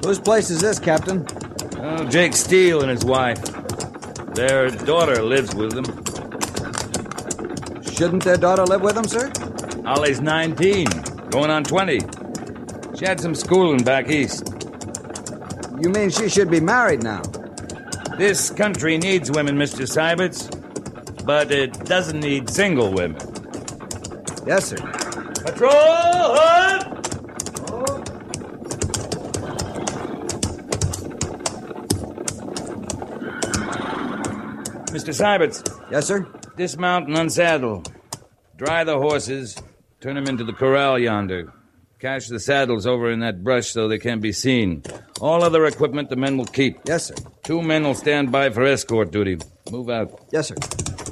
Whose place is this, Captain? Oh, Jake Steele and his wife. Their daughter lives with them. Shouldn't their daughter live with them, sir? Ollie's 19, going on 20. She had some schooling back east. You mean she should be married now? This country needs women, Mr. Seiberts, but it doesn't need single women. Yes, sir. Patrol! Hood! Mr. Seiberts. Yes, sir? Dismount and unsaddle. Dry the horses. Turn them into the corral yonder. Cache the saddles over in that brush so they can't be seen. All other equipment the men will keep. Yes, sir. 2 men will stand by for escort duty. Move out. Yes, sir.